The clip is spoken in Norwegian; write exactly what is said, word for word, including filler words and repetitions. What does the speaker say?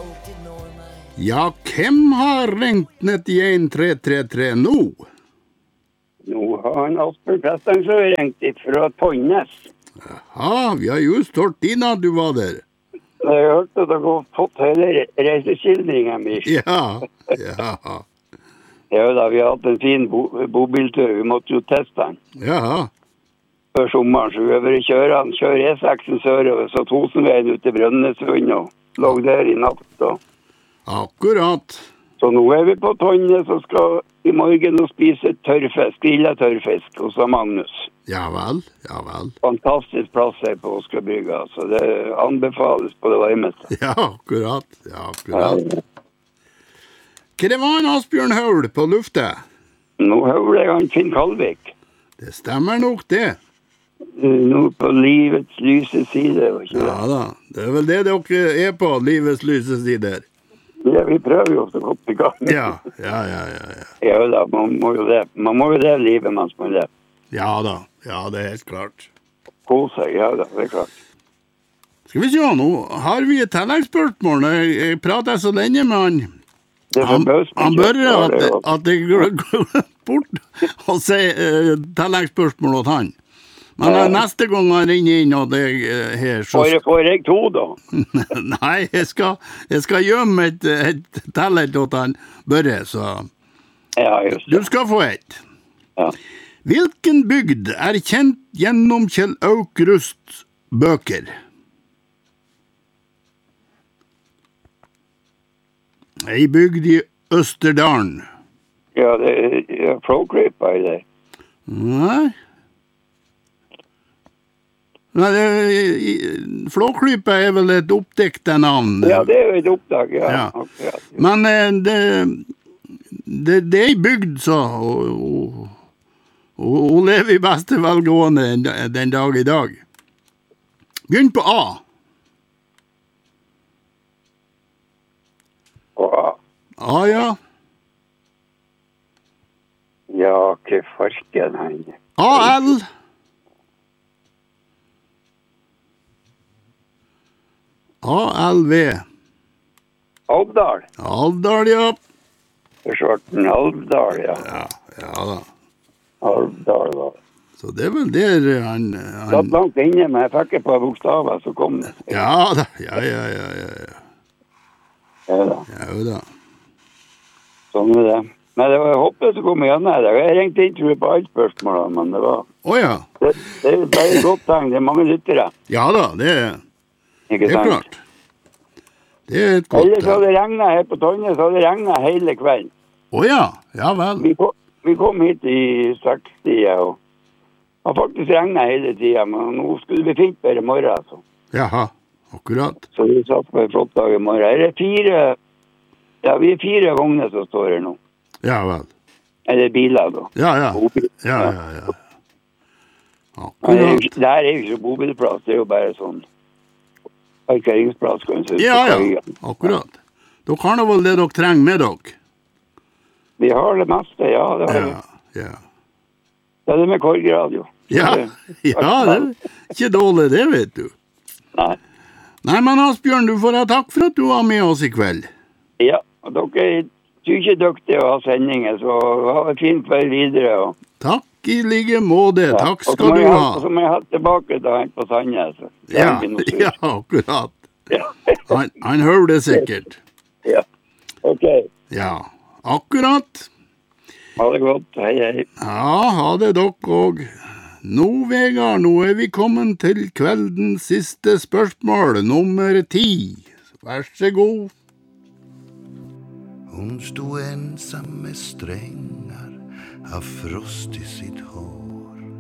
Ja, hvem har ringt nittién tre tre tre nå? Nå har han Asbjørn Prestensjø ringt fra Tonnes. Ja, vi har just hørt din at du var der. Jeg hørte at dere har fått hele reiseskildringen min. Ja, ja. Ja da, vi har hatt en fin bo bobiltur. Vi måtte jo teste den. Ja. Før sommeren, så vi har vært kjøre han. Kjøre E seks sørover, så Tosenveien ut til Brønnøysund og lå der i natt. Og. Akkurat. Så nå er vi på Tonnes og skal i morgen og spise tørrfisk, grillet tørrfisk hos Magnus. Ja vel, ja vel. Fantastisk plass her på Oskarbrygga, så det anbefales på det varmeste. Ja, akkurat, ja, akkurat. Hva det var en Asbjørn Haul på luftet? Nå hører jeg han Finn Kalvik. Det stemmer nok det. Nå på livets lyse side, var ikke det? Ja da, det er vel det dere er på, livets lyse sider. Ja, vi prøver jo så godt vi kan. Ja, ja, ja, ja. Ja, ja da, man må jo det. Man må jo det livet mens man lever. Ja da, ja, det er helt klart. Kose, ja da, det er klart. Skal vi se, nå har vi et tilleggsspørsmål. Jeg, jeg prater så lenge med han. Han, han bør at, at jeg går bort og sier uh, tilleggsspørsmål til han. Men uh, neste gang han ringer inn og det uh, her så... Får, får jeg to da? Nei, jeg skal, jeg skal gjemme et, et tillegg til han Børre, så... Ja, just det. Du skal få et. Ja. Hvilken bygd er kjent gjennom Kjell Aukrust bøker? Ei bygd i Østerdalen. Ja, det er ja, Flåklypa i det. Nei. Nei, det, Flåklypa er vel et oppdiktet navn. Ja, det er jo et oppdag, ja. Ja. Akkurat. Men det, det, det er ei bygd, så, og, og, og hun lever i beste velgående den, den dag i dag. Begynn på A. A. A, ja. Ja, hva farken han. A L. A L V. Alvdal. Alvdal, ja. Forsvarten Alvdal, ja. Ja, ja da. Alvdal, da. Så det er vel der han... han... Satt langt inne, men jeg fikk et par bokstaver, så kom det. Ja da, ja, ja, ja, ja, ja. Ja da. Ja da. Sånn er det. Men det var håpløst å komme igjen her. Jeg ringte inn tror jeg på alle spørsmålene, men det var... Åja. Det, det er bare et godt tegn, det er mange lyttere. Ja da, det er... Ikke Det er sant? klart. Det er et godt... Ellers hadde det regnet her på Tonnes, så hadde det regnet hele kvelden. Åja, ja vel. Vi kom, vi kom hit i sekstida, og det har faktisk regnet hele tiden, men nå skulle vi fint bare i morgen, altså. Jaha, akkurat. Så vi satt på en flott dag i morgen. Her er fire, ja, vi er fire vogner som står her nå. Ja vel. Eller biler, da. Ja, ja. Bobil. Ja, ja, ja. Men det er Akkurat. jo- det her er jo ikke bobilplass, det er jo bare sånn parkeringsplass, kan du si. Ja, ja, akkurat. Dere har nå vel det dere trenger med dere? Vi har det meste, ja. Det har vi. Ja, ja. Det er det med korgradio. Ja, ja, det er ikke dårlig det, vet du. Nei. Nei, men Asbjørn, du får ha takk for at du var med oss i kveld. Ja, og dere er ikke dyktige å ha sendinger, så ha en fin kveld videre. Og, Takk i like måte. ja. Takk Og så skal må du jeg ha. Og så må jeg ha tilbake til han på Sandnes. Det er Ja, ikke noe styr. ja, akkurat. Ja. Han, han hører det sikkert. Ja. Ok. Ja, akkurat. Ha det godt. Hei, hei. Ja, ha det dere òg. Nå, Vegard, nå er vi kommet til kveldens siste spørsmål, nummer ti. Vær så god. Hon stod ensam med strängar av frost i sitt hår.